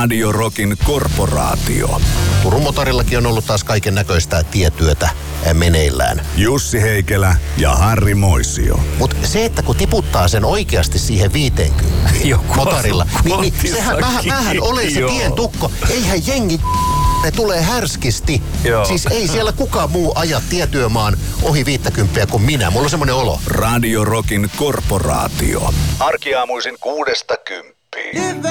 Radio Rockin korporaatio. Turun Motarillakin on ollut taas kaiken näköistä tietyötä meneillään. Jussi Heikelä ja Harri Moisio. Mutta se, että kun tiputtaa sen oikeasti siihen 50 motarilla, niin sehän vähän olen se tientukko. Eihän jengi ne tulee härskisti. Joo. Siis ei siellä kukaan muu aja tietyömaan ohi 50 kuin minä. Mulla on semmoinen olo. Radio Rockin korporaatio. Arkiaamuisin 6–10.